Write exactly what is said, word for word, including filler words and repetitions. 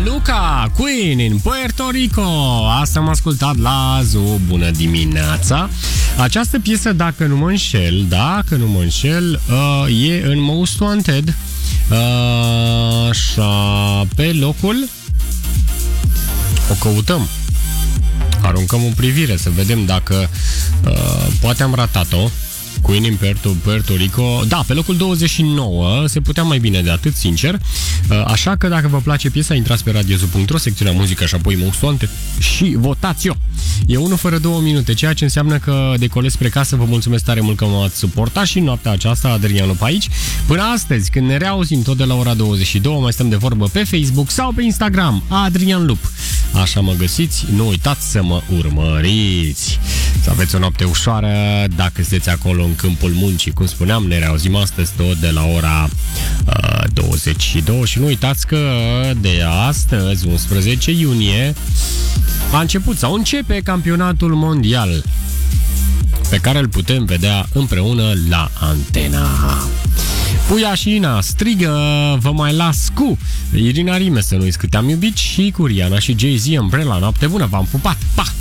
Luca, Queen in Puerto Rico. Asta am ascultat la Zoo. Bună dimineața. Această piesă, dacă nu mă înșel, dacă nu mă înșel, uh, e în Most Wanted. Uh, așa, pe locul o căutăm. Aruncăm o privire să vedem dacă uh, poate am ratat-o. Queen in Puerto, Puerto Rico. Da, pe locul douăzeci și nouă. Se putea mai bine de atât, sincer. Așa că dacă vă place piesa, intrați pe radiozu punct ro, secțiunea muzică și apoi Most Wanted și votați-o. E unu fără două minute, ceea ce înseamnă că decolez spre casă. Vă mulțumesc tare mult că m-ați suportat și noaptea aceasta, Adrian Lup aici. Până astăzi, când ne reauzim tot de la ora douăzeci și două, mai stăm de vorbă pe Facebook sau pe Instagram, Adrian Lup. Așa mă găsiți, nu uitați să mă urmăriți. Să aveți o noapte ușoară, dacă sunteți acolo în câmpul muncii, cum spuneam, ne reauzim astăzi tot de la ora uh, douăzeci și două și nu uitați că de astăzi, unsprezece iunie, a început sau începe campionatul mondial pe care îl putem vedea împreună la Antena. Puia și Ina strigă, vă mai las cu Irina Rime, să nu uiți cât am iubit, și cu Rihanna și Jay-Z, Umbrella. Noapte bună, v-am pupat, pa!